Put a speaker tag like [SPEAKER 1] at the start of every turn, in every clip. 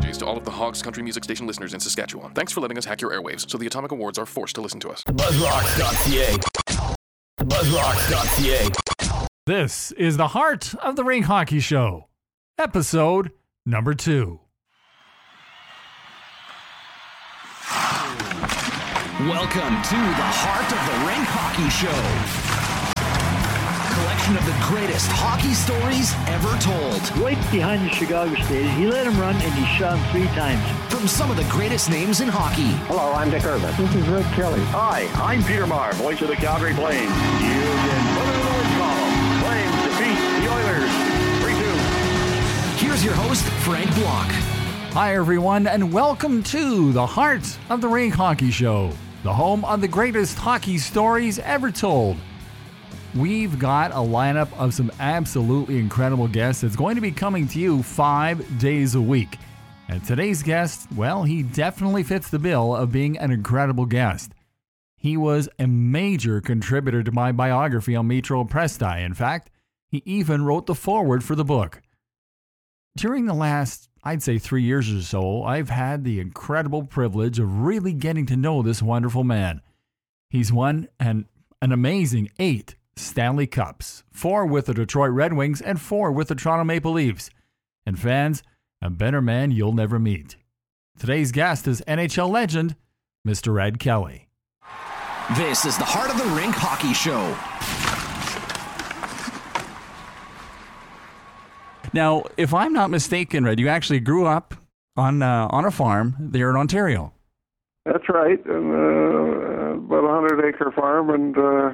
[SPEAKER 1] apologies to all of the Hogs Country Music Station listeners in Saskatchewan. Thanks for letting us hack your airwaves so the Atomic Awards are forced to listen to us.
[SPEAKER 2] Buzzrocks.ca. Buzzrocks.ca.
[SPEAKER 3] This is the Heart of the Rink Hockey Show, episode number 2.
[SPEAKER 2] Welcome to the Heart of the Rink Hockey Show. Collection of the greatest hockey stories ever told.
[SPEAKER 4] Right behind the Chicago State, he let him run and he shot him 3 times.
[SPEAKER 2] From some of the greatest names in hockey.
[SPEAKER 5] Hello, I'm Dick Irvin.
[SPEAKER 4] This is Red Kelly.
[SPEAKER 5] Hi, I'm Peter Maher, voice of the Calgary Flames. You can put it in the win column. Flames defeat the Oilers 3-2.
[SPEAKER 2] Here's your host, Frank Block.
[SPEAKER 3] Hi, everyone, and welcome to the Heart of the Rink Hockey Show, the home of the greatest hockey stories ever told. We've got a lineup of some absolutely incredible guests that's going to be coming to you 5 days a week. And today's guest, well, he definitely fits the bill of being an incredible guest. He was a major contributor to my biography on Metro Presti. In fact, he even wrote the foreword for the book. During the last, I'd say 3 years or so, I've had the incredible privilege of really getting to know this wonderful man. He's won an amazing 8 Stanley Cups, 4 with the Detroit Red Wings and 4 with the Toronto Maple Leafs. And fans, a better man you'll never meet. Today's guest is NHL legend, Mr. Red Kelly.
[SPEAKER 2] This is the Heart of the Rink Hockey Show.
[SPEAKER 3] Now, if I'm not mistaken, Red, you actually grew up on a farm there in Ontario.
[SPEAKER 6] That's right, about a 100-acre farm, and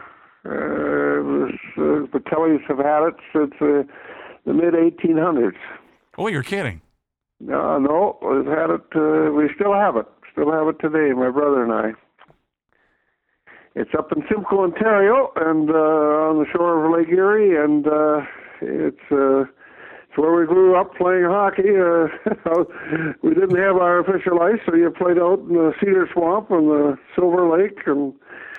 [SPEAKER 6] the Kellys have had it since the mid-1800s.
[SPEAKER 3] Oh, you're kidding.
[SPEAKER 6] No, we've had it. We still have it. Still have it today, my brother and I. It's up in Simcoe, Ontario, and on the shore of Lake Erie, and it's where we grew up playing hockey. We didn't have artificial ice, so you played out in the Cedar Swamp and the Silver Lake and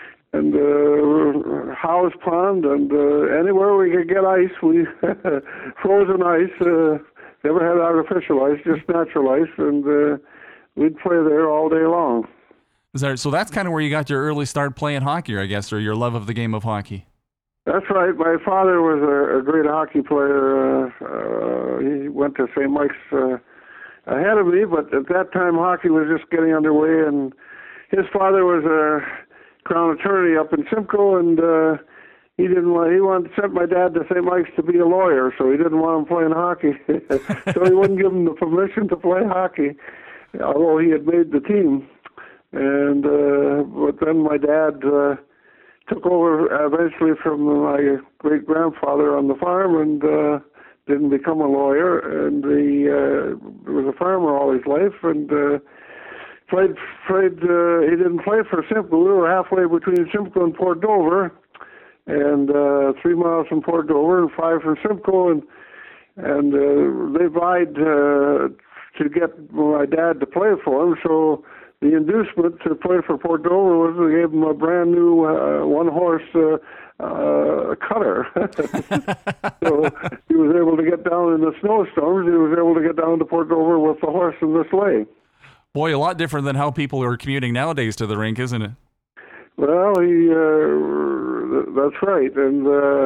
[SPEAKER 6] Howe's Pond, and anywhere we could get ice, we frozen ice. Never had artificial ice, just natural ice, and we'd play there all day long.
[SPEAKER 3] So that's kind of where you got your early start playing hockey, I guess, or your love of the game of hockey.
[SPEAKER 6] That's right. My father was a great hockey player. He went to St. Mike's ahead of me, but at that time hockey was just getting underway, and his father was a Crown attorney up in Simcoe, and he wanted to send my dad to St. Mike's to be a lawyer, so he didn't want him playing hockey. So he wouldn't give him the permission to play hockey, although he had made the team. And but then my dad took over eventually from my great-grandfather on the farm and didn't become a lawyer, and he was a farmer all his life, and played. He didn't play for Simcoe. We were halfway between Simcoe and Port Dover, and 3 miles from Port Dover and 5 from Simcoe, and they vied to get my dad to play for him. So the inducement to play for Port Dover was they gave him a brand new one-horse cutter. So he was able to get down in the snowstorms. He was able to get down to Port Dover with the horse and the sleigh. Boy, a lot different than how people are commuting nowadays to the rink, isn't it? Well, that's right. And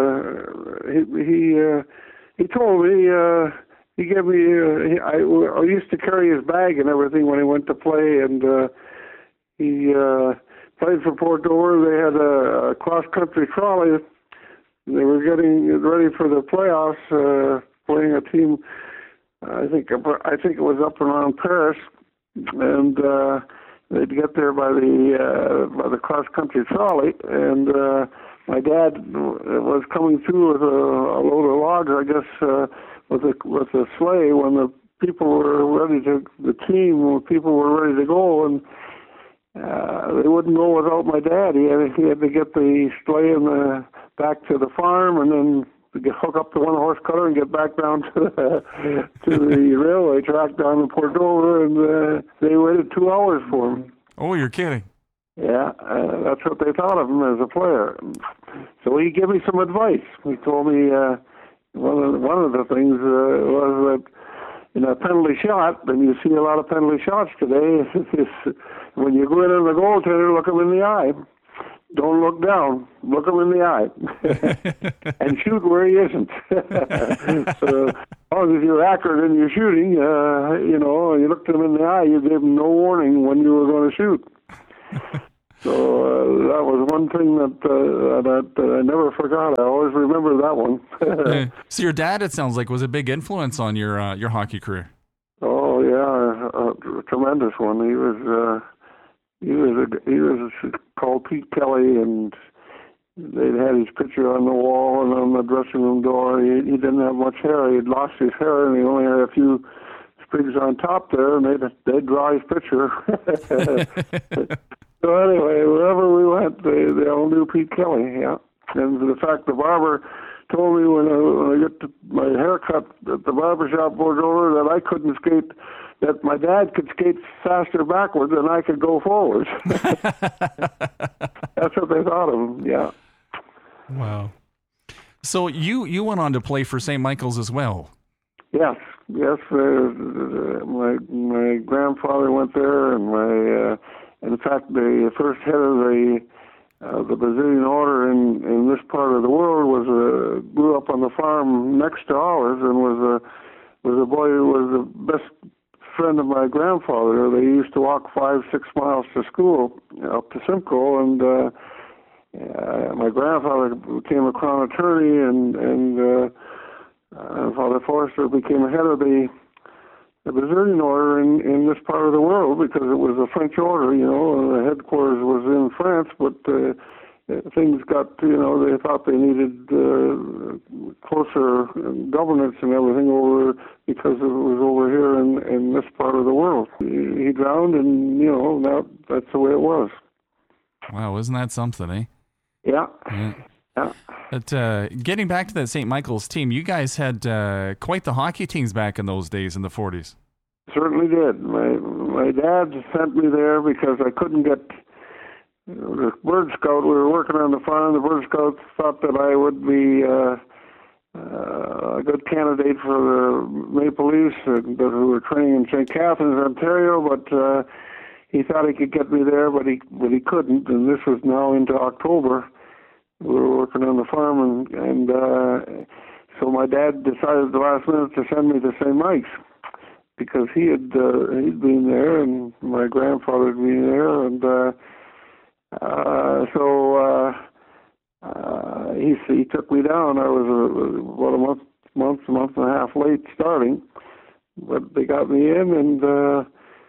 [SPEAKER 6] he told me, he gave me, I used to carry his bag and everything when he went to play, and he played for Port Dover. They had a cross-country trolley. They were getting ready for the playoffs, playing a team, I think it was up around Paris, and they'd get there by the cross-country trolley, and my dad was coming through with a load of logs, I guess, with a sleigh when the people were ready to go, and they wouldn't go without my dad. He had to get the sleigh back to the farm, and then hook up the one-horse cutter and get back down to the railway track down in Port Dover, and they waited 2 hours for him. Oh, you're kidding. Yeah, that's what they thought of him as a player. So he gave me some advice. He told me one of the things was that in a penalty shot, and you see a lot of penalty shots today. When you go in on the goaltender, look him in the eye. Don't look down. Look him in the eye, and shoot where he isn't. So, as long as you're accurate in your shooting, you looked him in the eye, you gave him no warning when you were going to shoot. So that was one thing that I never forgot. I always remember that one.
[SPEAKER 3] So your dad, it sounds like, was a big influence on your hockey career.
[SPEAKER 6] Oh yeah, a tremendous one. He was called Pete Kelly, and they'd had his picture on the wall and on the dressing room door. He didn't have much hair. He'd lost his hair, and he only had a few sprigs on top there, and they'd draw his picture. So anyway, wherever we went, they all knew Pete Kelly, yeah. And the fact the barber told me when I get my hair cut at the barbershop was over that I couldn't skate, that my dad could skate faster backwards than I could go forwards. That's what they thought of him, yeah.
[SPEAKER 3] Wow. So you went on to play for St. Michael's as well.
[SPEAKER 6] Yes. My grandfather went there, and in fact, the first head of the Brazilian Order in this part of the world grew up on the farm next to ours, and was a boy who was the best friend of my grandfather. They used to walk 5-6 miles to school up to Simcoe, and my grandfather became a crown attorney, and Father Forster became head of the Brazilian Order in this part of the world, because it was a French order, and the headquarters was in France, but things got, they thought they needed closer governance and everything over, because it was over here in this part of the world. He drowned, and, that's the way it was.
[SPEAKER 3] Wow, isn't that something, eh?
[SPEAKER 6] Yeah.
[SPEAKER 3] But getting back to that St. Michael's team, you guys had quite the hockey teams back in those days in the 40s.
[SPEAKER 6] Certainly did. My dad sent me there because I couldn't get the Bird Scout. We were working on the farm. The Bird Scouts thought that I would be a good candidate for the Maple Leafs, who were training in St. Catharines, Ontario, but he thought he could get me there, but he couldn't, and this was now into October. We were working on the farm, and so my dad decided at the last minute to send me to St. Mike's, because he'd been there, and my grandfather had been there, and he took me down. I was about a month and a half late starting, but they got me in, and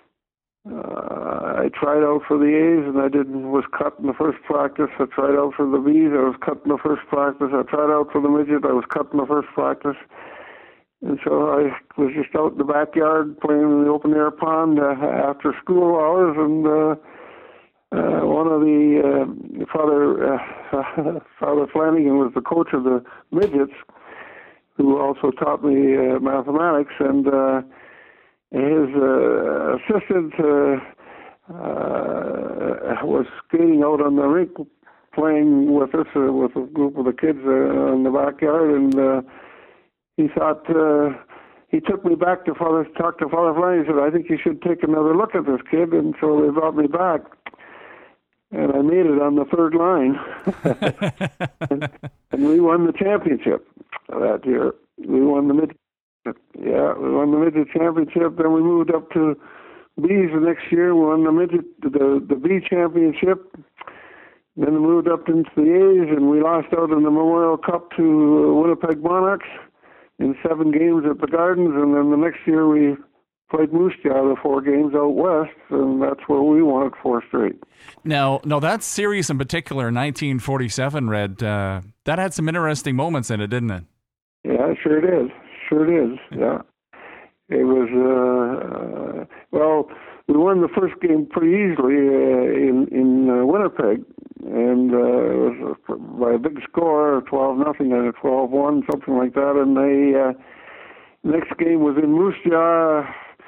[SPEAKER 6] I tried out for the A's, and was cut in the first practice. I tried out for the B's. I was cut in the first practice. I tried out for the midget. I was cut in the first practice. And so I was just out in the backyard playing in the open air pond after school hours, and one of the Father Flanagan was the coach of the midgets, who also taught me mathematics, and his assistant was skating out on the rink playing with us, with a group of the kids in the backyard, and he thought, he took me back to talk to Father Flanagan. He said, I think you should take another look at this kid, and so they brought me back, and I made it on the third line, and we won the championship that year. We won the midget championship. Then we moved up to B's the next year. We won the B championship. Then we moved up into the A's, and we lost out in the Memorial Cup to Winnipeg Monarchs in 7 games at the Gardens. And then the next year we played Moose Jaw the 4 games out west, and that's where we won it 4 straight.
[SPEAKER 3] Now, that series in particular, 1947, Red, that had some interesting moments in it, didn't it?
[SPEAKER 6] Yeah, sure it is. Yeah. It was, we won the first game pretty easily in Winnipeg, and it was by a big score, 12-0 and 12-1, something like that. And the next game was in Moose Jaw,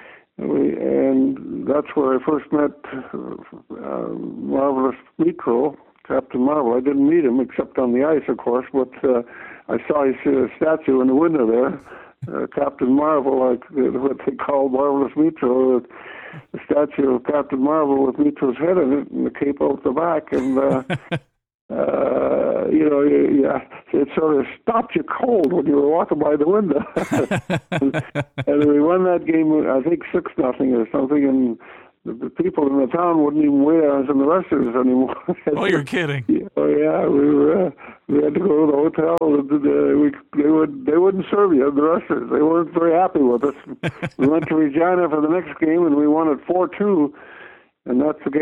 [SPEAKER 6] and that's where I first met Marvelous Mikro, Captain Marvel. I didn't meet him except on the ice, of course, but I saw his statue in the window there. Captain Marvel, like what they call Marvelous Mitro, the statue of Captain Marvel with Mitro's head in it and the cape out the back, and it sort of stopped you cold when you were walking by the window. and we won that game, I think 6-0 or something, and the people in the town wouldn't even wait on us in the restrooms anymore.
[SPEAKER 3] Oh, you're kidding.
[SPEAKER 6] Oh yeah, we had to go to the hotel. They wouldn't serve you in the restrooms. They weren't very happy with us. We went to Regina for the next game, and we won it 4-2. And that's the game